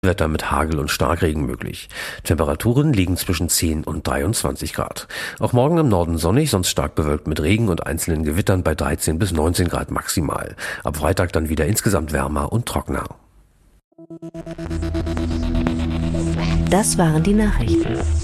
Wetter mit Hagel und Starkregen möglich. Temperaturen liegen zwischen 10 und 23 Grad. Auch morgen im Norden sonnig, sonst stark bewölkt mit Regen und einzelnen Gewittern bei 13 bis 19 Grad maximal. Ab Freitag dann wieder insgesamt wärmer und trockener. Das waren die Nachrichten.